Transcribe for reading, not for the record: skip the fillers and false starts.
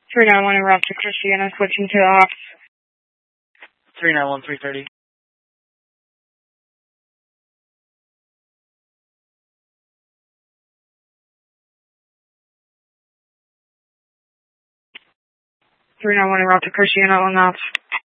391 en route to Christiana, switching to ops. 391, 330. Three 9-1 en route to Christiana on ops.